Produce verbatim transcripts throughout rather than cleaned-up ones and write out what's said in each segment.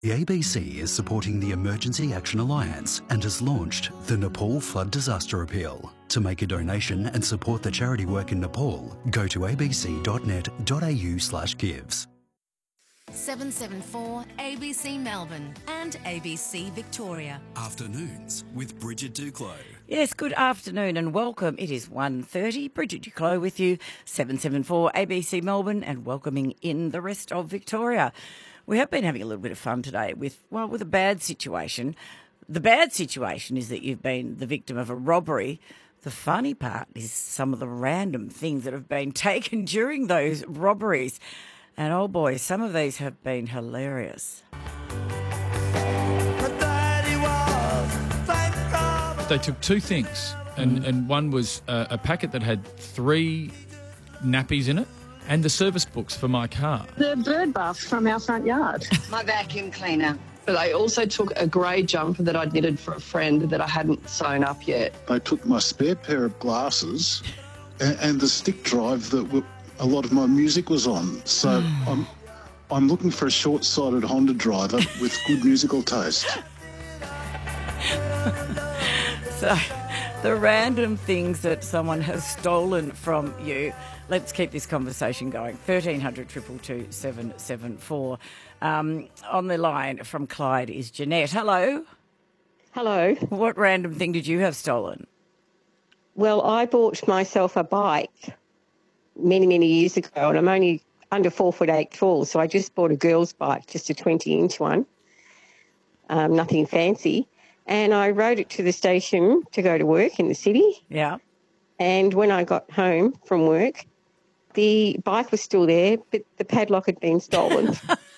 The A B C is supporting the Emergency Action Alliance and has launched the Nepal Flood Disaster Appeal. To make a donation and support the charity work in Nepal, go to abc.net.au slash gives. seven seven four A B C Melbourne and A B C Victoria. Afternoons with Bridget Duclos. Yes, good afternoon and welcome. It is one thirty. Bridget Duclos with you, seven seven four A B C Melbourne, and welcoming in the rest of Victoria. We have been having a little bit of fun today with, well, with a bad situation. The bad situation is that you've been the victim of a robbery. The funny part is some of the random things that have been taken during those robberies. And oh boy, some of these have been hilarious. They took two things, and, and one was uh, a packet that had three nappies in it and the service books for my car. The bird bath from our front yard. My vacuum cleaner. But I also took a grey jumper that I'd knitted for a friend that I hadn't sewn up yet. They took my spare pair of glasses and, and the stick drive that were, a lot of my music was on. So I'm I'm looking for a short-sighted Honda driver with good musical taste. So, the random things that someone has stolen from you. Let's keep this conversation going. thirteen hundred, two two two, seven seven four. Um, on the line from Clyde is Jeanette. Hello. Hello. What random thing did you have stolen? Well, I bought myself a bike many, many years ago, and I'm only under four foot eight tall, so I just bought a girl's bike, just a twenty inch one, um, nothing fancy. And I rode it to the station to go to work in the city. Yeah. And when I got home from work, the bike was still there, but the padlock had been stolen.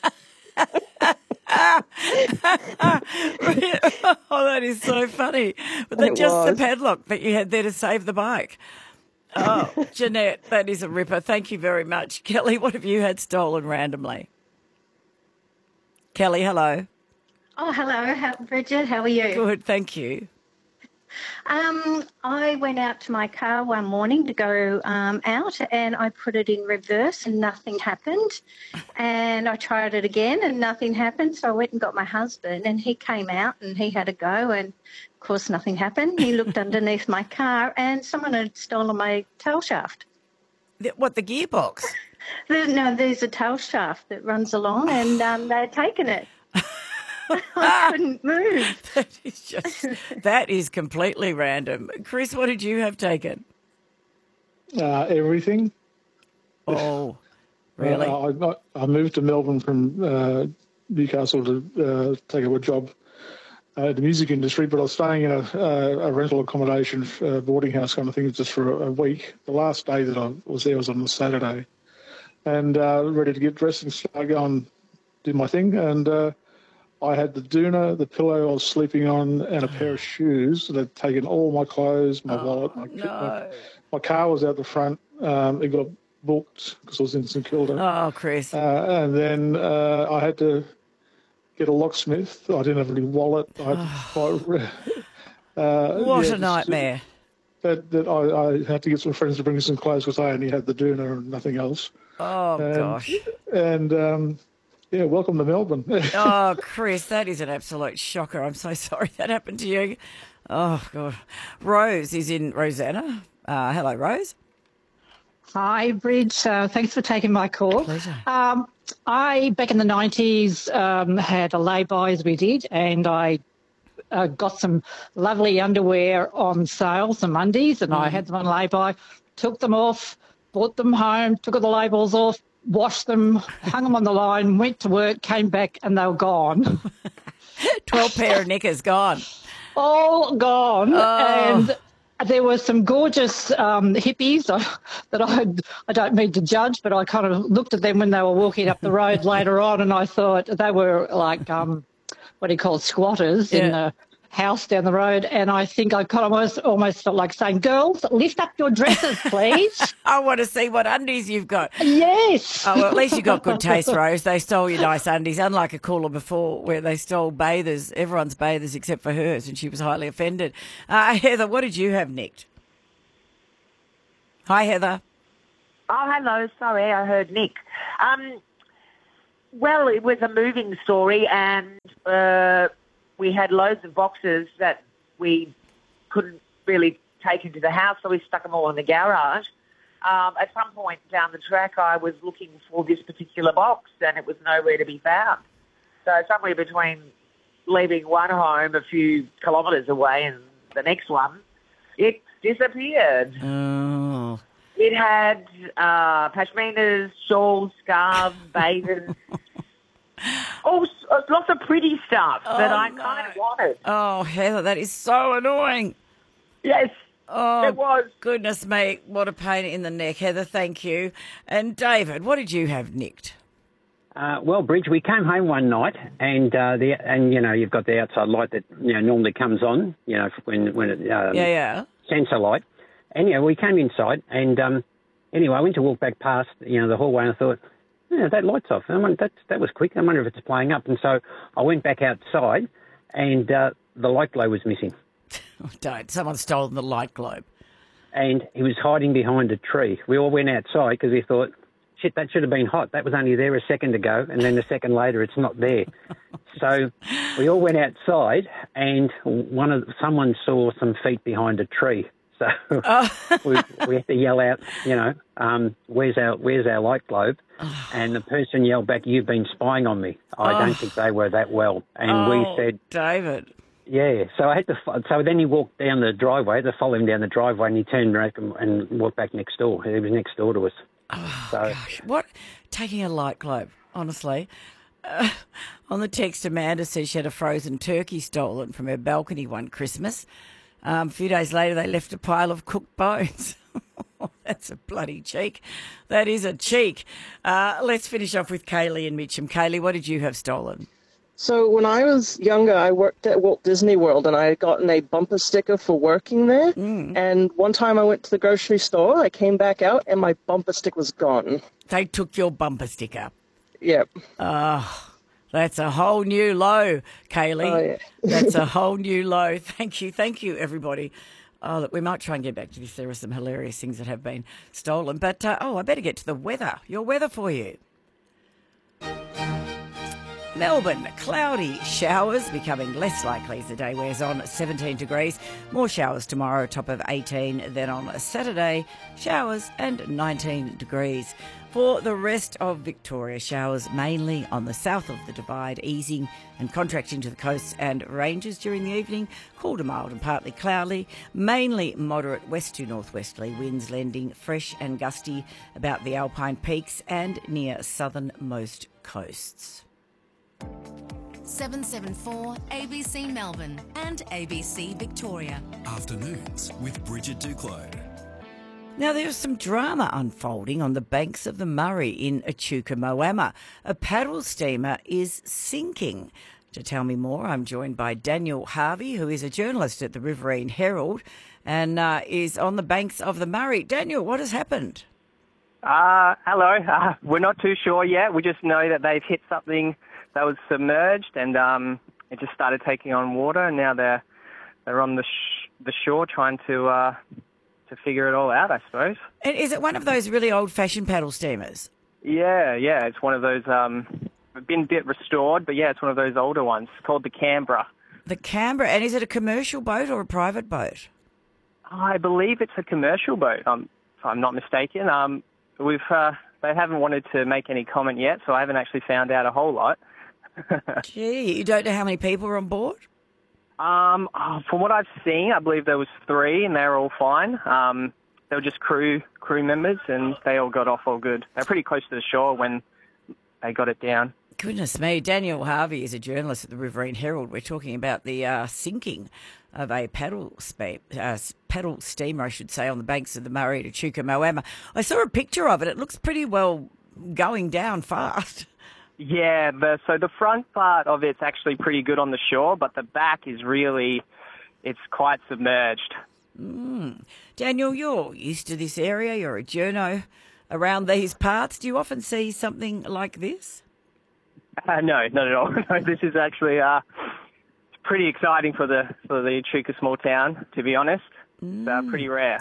Oh, that is so funny. But that just was. The padlock that you had there to save the bike. Oh, Jeanette, that is a ripper. Thank you very much. Kelly, what have you had stolen randomly? Kelly, hello. Oh, hello, how, Bridget. How are you? Good, thank you. Um, I went out to my car one morning to go um, out, and I put it in reverse and nothing happened. And I tried it again and nothing happened. So I went and got my husband, and he came out and he had a go, and of course nothing happened. He looked underneath my car and someone had stolen my tail shaft. The, what, the gearbox? There, no, there's a tail shaft that runs along, and um, they'd taken it. I couldn't move. That is just, that is completely random. Chris, what did you have taken? Uh, everything. Oh, really? Uh, I, I moved to Melbourne from uh, Newcastle to uh, take up a job uh, in the music industry, but I was staying in a, a rental accommodation, uh, boarding house kind of thing, just for a, a week. The last day that I was there was on a Saturday, and uh, ready to get dressed and start go and do my thing, and uh, I had the doona, the pillow I was sleeping on, and a pair of shoes. They'd taken all my clothes, my oh, wallet. My, no. my, my car was out the front. Um, it got booked because I was in St Kilda. Oh, Chris. Uh, and then uh, I had to get a locksmith. I didn't have any wallet. I had to buy, uh, what yeah, a nightmare. That, that I, I had to get some friends to bring me some clothes because I only had the doona and nothing else. Oh, and, gosh. And... Um, Yeah, welcome to Melbourne. Oh, Chris, that is an absolute shocker. I'm so sorry that happened to you. Oh, God. Rose is in Rosanna. Uh, hello, Rose. Hi, Bridge. Uh, thanks for taking my call. Pleasure. Um, I, back in the nineties, um, had a lay-by, as we did, and I uh, got some lovely underwear on sale, some undies, and mm. I had them on lay-by, took them off, brought them home, took all the labels off, washed them, hung them on the line, went to work, came back, and they were gone. twelve pair of knickers gone. All gone. Oh. And there were some gorgeous um, hippies uh, that I I don't mean to judge, but I kind of looked at them when they were walking up the road later on, and I thought they were like, um, what do you call it, squatters yeah. in the house down the road, and I think I kind of almost, almost felt like saying, girls, lift up your dresses, please. I want to see what undies you've got. Yes. Oh, well, at least you got good taste, Rose. They stole your nice undies, unlike a caller before where they stole bathers, everyone's bathers except for hers, and she was highly offended. Uh, Heather, what did you have nicked? Hi, Heather. Oh, hello. Sorry, I heard Nick. Um, Well, it was a moving story, and uh, we had loads of boxes that we couldn't really take into the house, so we stuck them all in the garage. Um, at some point down the track, I was looking for this particular box, and it was nowhere to be found. So somewhere between leaving one home a few kilometres away and the next one, it disappeared. Oh. It had uh, pashminas, shawls, scarves, bathers, all lots of pretty stuff Oh, that I no. kind of wanted. Oh, Heather, that is so annoying. Yes, Oh, it was. Goodness me, what a pain in the neck, Heather, thank you. And David, what did you have nicked? Uh, well, Bridge, we came home one night, and uh, the and you know you've got the outside light that you know normally comes on, you know when when it um, Yeah, yeah. sensor light. Anyway, we came inside, and um, anyway, I went to walk back past you know the hallway, and I thought, yeah, that light's off. I wonder, that that was quick. I wonder if it's playing up. And so I went back outside, and uh, the light globe was missing. Oh, don't. Someone's stolen the light globe. And he was hiding behind a tree. We all went outside because we thought, shit, that should have been hot. That was only there a second ago, and then a second later, it's not there. So we all went outside, and one of someone saw some feet behind a tree. So oh. we, we had to yell out, you know, um, where's our where's our light globe? Oh. And the person yelled back, you've been spying on me. I Oh. don't think they were that well. And oh, we said, David. yeah. So I had to. So then he walked down the driveway. To follow him down the driveway, and he turned around and, and walked back next door. He was next door to us. Oh, so, gosh. What? Taking a light globe, honestly. Uh, on the text, Amanda says she had a frozen turkey stolen from her balcony one Christmas. Um, a few days later, they left a pile of cooked bones. That's a bloody cheek. That is a cheek. Uh, let's finish off with Kaylee and Mitcham. Kaylee, what did you have stolen? So when I was younger, I worked at Walt Disney World, and I had gotten a bumper sticker for working there. Mm. And one time I went to the grocery store, I came back out, and my bumper sticker was gone. They took your bumper sticker. Yep. Oh, that's a whole new low, Kaylee. Oh, yeah. That's a whole new low. Thank you. Thank you, everybody. Oh, look, we might try and get back to this. There are some hilarious things that have been stolen. But, uh, oh, I better get to the weather. Your weather for you. Melbourne, cloudy showers becoming less likely as the day wears on, seventeen degrees. More showers tomorrow, top of eighteen. Then on Saturday, showers and nineteen degrees. For the rest of Victoria, showers mainly on the south of the Divide, easing and contracting to the coasts and ranges during the evening. Cool to mild and partly cloudy. Mainly moderate west to northwesterly winds, lending fresh and gusty about the Alpine peaks and near southernmost coasts. seven seven four A B C Melbourne and A B C Victoria. Afternoons with Bridget Duclos. Now, there's some drama unfolding on the banks of the Murray in Echuca Moama. A paddle steamer is sinking. To tell me more, I'm joined by Daniel Harvey, who is a journalist at the Riverine Herald and uh, is on the banks of the Murray. Daniel, what has happened? Uh, hello. Uh, we're not too sure yet. We just know that they've hit something that was submerged, and um, it just started taking on water, and now they're they're on the sh- the shore trying to uh, to figure it all out, I suppose. And is it one of those really old-fashioned paddle steamers? Yeah, yeah, it's one of those. Um, been a bit restored, but yeah, it's one of those older ones. It's called the Canberra. The Canberra, and is it a commercial boat or a private boat? I believe it's a commercial boat. Um, if I'm not mistaken. Um, we've uh, they haven't wanted to make any comment yet, so I haven't actually found out a whole lot. Gee, you don't know how many people are on board? Um, oh, from what I've seen, I believe there was three, and they were all fine. Um, they were just crew crew members, and they all got off all good. They're pretty close to the shore when they got it down. Goodness me, Daniel Harvey is a journalist at the Riverine Herald. We're talking about the uh, sinking of a paddle spe- uh, paddle steamer, I should say, on the banks of the Murray at Echuca Moama. I saw a picture of it. It looks pretty well going down fast. Yeah, the, so the front part of it's actually pretty good on the shore, but the back is really, it's quite submerged. Mm. Daniel, you're used to this area. You're a journo around these parts. Do you often see something like this? Uh, no, not at all. No, this is actually uh, pretty exciting for the for the Echuca small town, to be honest. Mm. It's uh, pretty rare.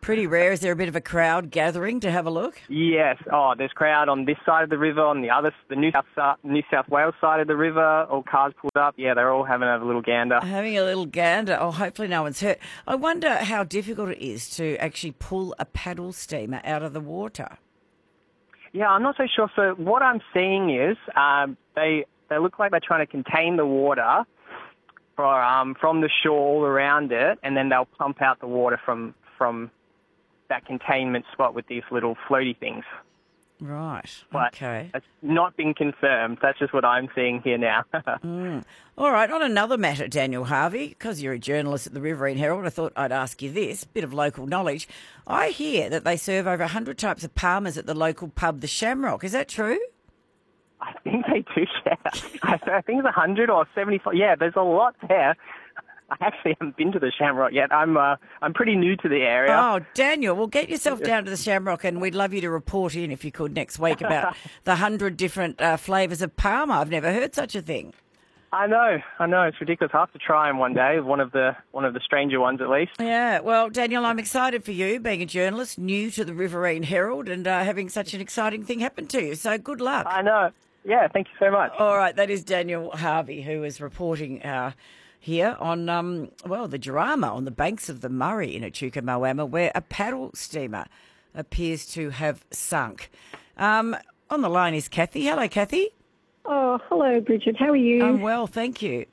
Pretty rare. Is there a bit of a crowd gathering to have a look? Yes. Oh, there's crowd on this side of the river, on the other, the New South New South Wales side of the river. All cars pulled up. Yeah, they're all having a little gander. Having a little gander. Oh, hopefully no one's hurt. I wonder how difficult it is to actually pull a paddle steamer out of the water. Yeah, I'm not so sure. So what I'm seeing is um, they they look like they're trying to contain the water for, um, from the shore all around it, and then they'll pump out the water from from that containment spot with these little floaty things. Right, but okay. It's not been confirmed. That's just what I'm seeing here now. mm. All right, on another matter, Daniel Harvey, because you're a journalist at the Riverine Herald, I thought I'd ask you this, bit of local knowledge. I hear that they serve over one hundred types of palmers at the local pub, the Shamrock. Is that true? I think they do, yeah. I think it's one hundred or seventy-five. Yeah, there's a lot there. I actually haven't been to the Shamrock yet. I'm uh, I'm pretty new to the area. Oh, Daniel, well, get yourself down to the Shamrock, and we'd love you to report in, if you could, next week about the hundred different uh, flavours of Palmer. I've never heard such a thing. I know, I know. It's ridiculous. I have to try them one day, one of the one of the stranger ones at least. Yeah, well, Daniel, I'm excited for you, being a journalist, new to the Riverine Herald, and uh, having such an exciting thing happen to you. So good luck. I know. Yeah, thank you so much. All right, that is Daniel Harvey, who is reporting uh, here on, um, well, the drama on the banks of the Murray in Echuca Moama, where a paddle steamer appears to have sunk. Um, on the line is Kathy. Hello, Kathy. Oh, hello, Bridget. How are you? I'm well, thank you.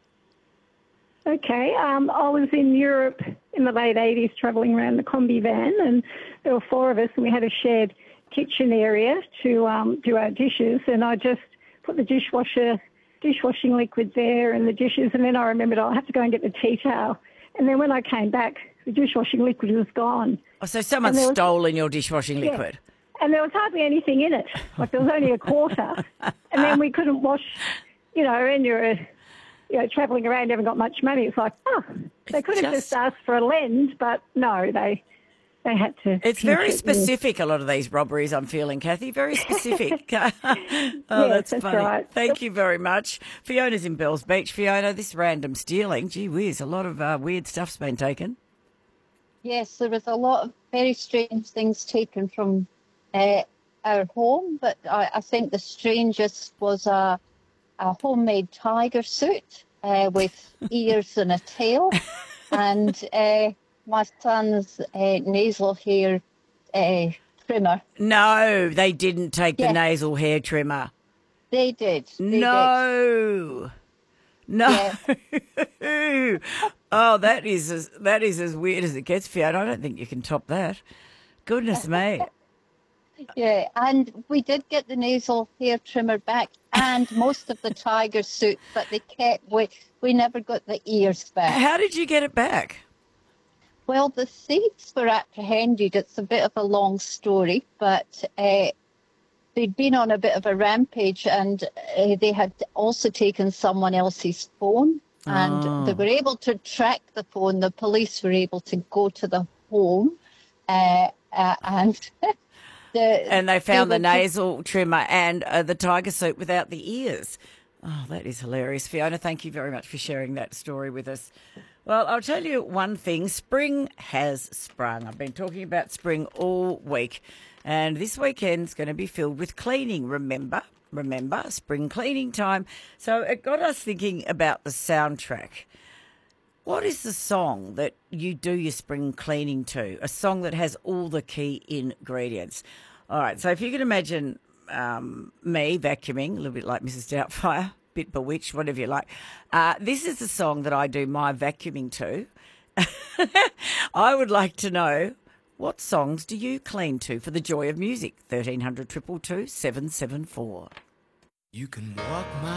Okay. Um, I was in Europe in the late eighties travelling around the combi van, and there were four of us, and we had a shared kitchen area to um, do our dishes, and I just put the dishwasher, dishwashing liquid there and the dishes, and then I remembered I'll have to go and get the tea towel. And then when I came back, the dishwashing liquid was gone. Oh, so someone's was, stolen your dishwashing yeah, liquid? And there was hardly anything in it. Like, there was only a quarter. And then we couldn't wash, you know, and you're, you know, travelling around, haven't got much money. It's like, oh, they could have just... just asked for a lend, but no, they... They had to. It's very it specific, with... a lot of these robberies I'm feeling, Kathy. Very specific. oh, yes, that's, that's funny. Right. Thank you very much. Fiona's in Bells Beach. Fiona, this random stealing, gee whiz, a lot of uh, weird stuff's been taken. Yes, there was a lot of very strange things taken from uh, our home, but I, I think the strangest was a, a homemade tiger suit uh, with ears and a tail. and... Uh, my son's uh, nasal hair uh, trimmer. No, they didn't take yes. the nasal hair trimmer. They did. They no. Did. No. Yeah. Oh, that is as, that is as weird as it gets, Fiona. I don't think you can top that. Goodness me. Yeah, and we did get the nasal hair trimmer back and most of the tiger suit, but they kept, we, we never got the ears back. How did you get it back? Well, the thieves were apprehended. It's a bit of a long story, but uh, they'd been on a bit of a rampage, and uh, they had also taken someone else's phone, and oh. they were able to track the phone. The police were able to go to the home, uh, uh, and the, and they found they the nasal t- trimmer and uh, the tiger suit without the ears. Oh, that is hilarious. Fiona, thank you very much for sharing that story with us. Well, I'll tell you one thing. Spring has sprung. I've been talking about spring all week, and this weekend's going to be filled with cleaning. Remember, remember, spring cleaning time. So it got us thinking about the soundtrack. What is the song that you do your spring cleaning to? A song that has all the key ingredients. All right, so if you can imagine um, me vacuuming, a little bit like Missus Doubtfire, bit bewitched, whatever you like. Uh, this is the song that I do my vacuuming to. I would like to know, what songs do you clean to for the joy of music? thirteen hundred, two two two, seven seven four. You can walk my